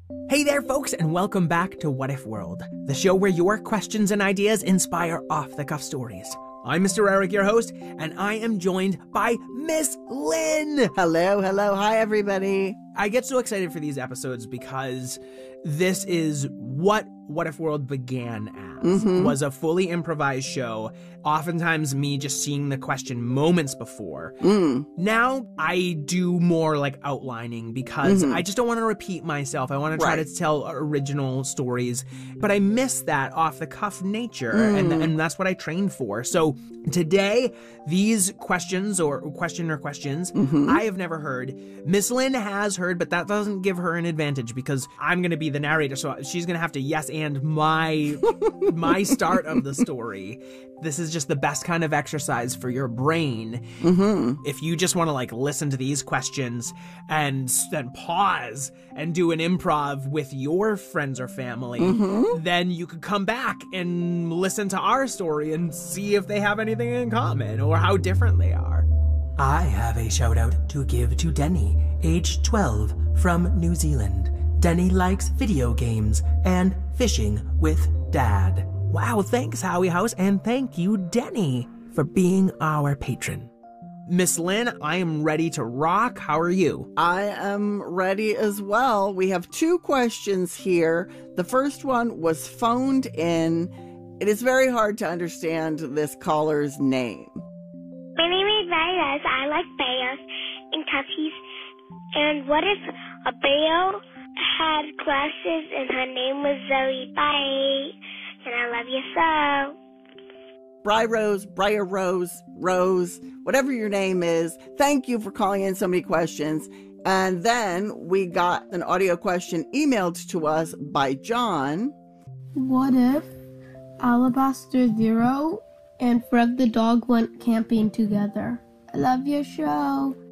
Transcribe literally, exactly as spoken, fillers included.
Hey there, folks, and welcome back to What If World, the show where your questions and ideas inspire off-the-cuff stories. I'm Mister Eric, your host, and I am joined by Miss Lynn. Hello, hello, hi, everybody. I get so excited for these episodes because this is what What If World began as, mm-hmm. was a fully improvised show, oftentimes me just seeing the question moments before. Mm. Now I do more like outlining because mm-hmm. I just don't want to repeat myself. I want to try right. to tell original stories, but I miss that off-the-cuff nature, mm. and, and that's what I trained for. So today, these questions or question or questions, mm-hmm. I have never heard. Miss Lynn has heard, but that doesn't give her an advantage because I'm going to be the narrator, so she's going to have to yes and my my start of the story. This is just the best kind of exercise for your brain. Mm-hmm. If you just want to like listen to these questions and then pause and do an improv with your friends or family, mm-hmm. then you could come back and listen to our story and see if they have anything in common or how different they are. I have a shout out to give to Denny, age twelve, from New Zealand. Denny likes video games and fishing with Dad. Wow, thanks, Howie House, and thank you, Denny, for being our patron. Miss Lynn, I am ready to rock. How are you? I am ready as well. We have two questions here. The first one was phoned in. It is very hard to understand this caller's name. My name is Virus. I like bears and puppies. And what if a bear had glasses and her name was Zoe? Bye. And I love you so. Bri Rose, Briar Rose, Rose, whatever your name is, thank you for calling in so many questions. And then we got an audio question emailed to us by John. What if Alabaster Zero and Fred the dog went camping together? I love your show.